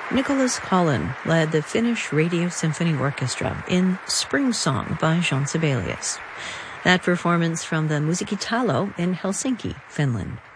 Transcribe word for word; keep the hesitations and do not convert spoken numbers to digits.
Nicholas Collin led the Finnish Radio Symphony Orchestra in Spring Song by Jean Sibelius. That performance from the Musiikkitalo in Helsinki, Finland.